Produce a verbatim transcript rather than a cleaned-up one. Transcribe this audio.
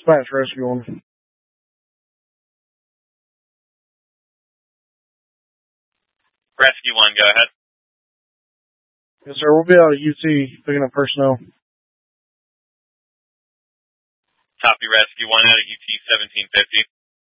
Dispatch Rescue One. Rescue One, go ahead. Yes, sir. We'll be out of U T picking up personnel. Copy, Rescue One out at U T seventeen fifty.